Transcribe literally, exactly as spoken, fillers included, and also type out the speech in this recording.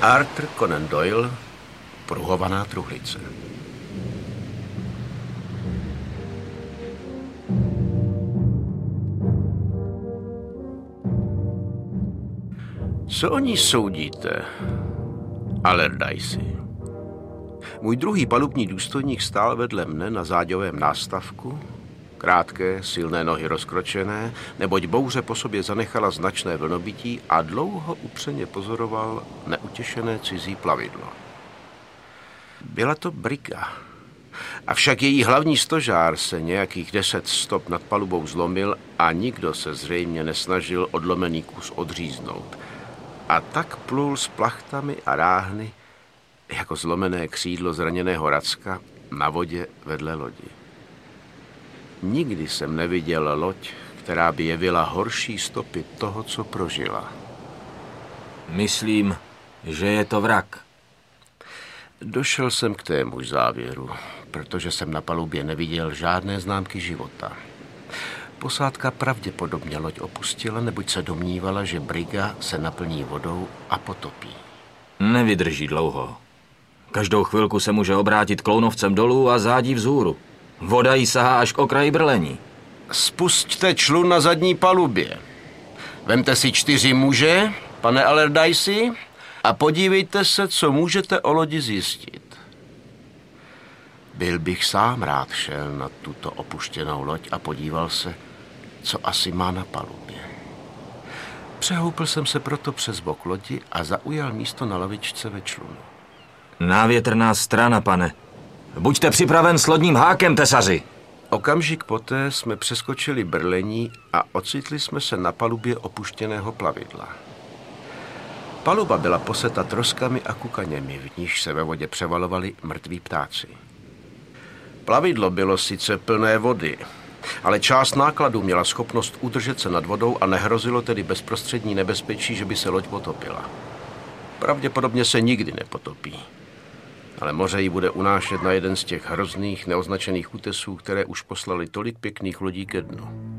Arthur Conan Doyle, Pruhovaná truhlice. Co o ní soudíte, Allardyce? Můj druhý palubní důstojník stál vedle mne na záďovém nástavku, krátké, silné nohy rozkročené, neboť bouře po sobě zanechala značné vlnobytí a dlouho upřeně pozoroval neutěšené cizí plavidlo. Byla to briga. Avšak její hlavní stožár se nějakých deset stop nad palubou zlomil a nikdo se zřejmě nesnažil odlomený kus odříznout. A tak plul s plachtami a ráhny jako zlomené křídlo zraněného racka na vodě vedle lodi. Nikdy jsem neviděl loď, která by jevila horší stopy toho, co prožila. Myslím, že je to vrak. Došel jsem k témuž závěru, protože jsem na palubě neviděl žádné známky života. Posádka pravděpodobně loď opustila, neboť se domnívala, že briga se naplní vodou a potopí. Nevydrží dlouho. Každou chvilku se může obrátit klounovcem dolů a zádí vzhůru. Voda jí sahá až k okraji brlení. Spusťte člun na zadní palubě. Vemte si čtyři muže, pane Allardyce, a podívejte se, co můžete o lodi zjistit. Byl bych sám rád šel na tuto opuštěnou loď a podíval se, co asi má na palubě. Přehoupil jsem se proto přes bok lodi a zaujal místo na lavičce ve člunu. Návětrná strana, pane. Buďte připraven s lodním hákem, tesaři. Okamžik poté jsme přeskočili brlení a ocitli jsme se na palubě opuštěného plavidla. Paluba byla poseta troskami a kukaněmi, v níž se ve vodě převalovali mrtví ptáci. Plavidlo bylo sice plné vody, ale část nákladu měla schopnost udržet se nad vodou a nehrozilo tedy bezprostřední nebezpečí, že by se loď potopila. Pravděpodobně se nikdy nepotopí, ale moře ji bude unášet na jeden z těch hrozných neoznačených útesů, které už poslali tolik pěkných lodí ke dnu.